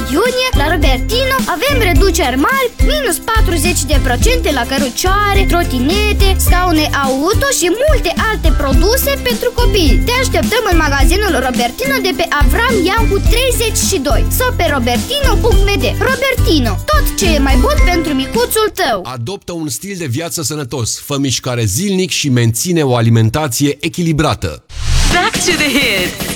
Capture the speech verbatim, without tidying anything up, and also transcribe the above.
iunie, la Robertino avem reduceri mari, minus patruzeci de procente la cărucioare, trotinete, scaune auto și multe alte produse pentru copii. Te așteptăm în magazinul Robertino de pe Avram Iancu treizeci și doi sau pe robertino punct m d. Robertino, tot ce e mai bun pentru micuțul tău. Adoptă un stil de viață sănătos, fă mișcare zilnic și menține o alimentație echilibrată. Back to the hits.